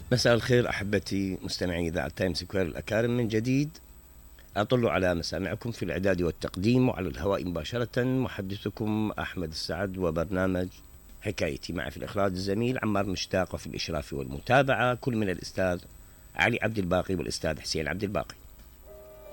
مساء الخير أحبتي مستمعي إذاعة تايم سكوير الأكارم، من جديد أطل على مسامعكم في الإعداد والتقديم وعلى الهواء مباشرة. محدثكم أحمد السعد، وبرنامج حكايتي معي في الإخراج الزميل عمار مشتاق، وفي الإشراف والمتابعة كل من الأستاذ علي عبد الباقي والأستاذ حسين عبد الباقي.